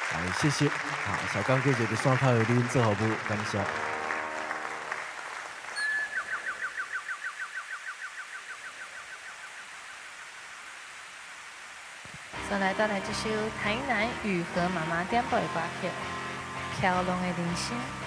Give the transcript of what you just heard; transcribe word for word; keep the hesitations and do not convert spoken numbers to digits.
来，谢谢。好，小刚哥姐的双靠有您做好不？感谢。 再来带来这首台南雨禾妈妈点播的歌曲《漂亮的人生》。